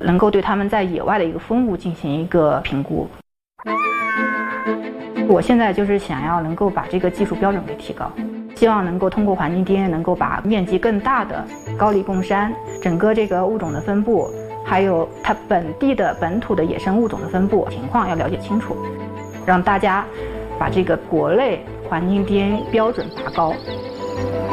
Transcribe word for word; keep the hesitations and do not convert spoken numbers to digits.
能够对它们在野外的一个分布进行一个评估。我现在就是想要能够把这个技术标准给提高，希望能够通过环境 D N A 能够把面积更大的高黎贡山整个这个物种的分布，还有它本地的本土的野生物种的分布情况要了解清楚，让大家把这个国内环境 D N A 标准拔高。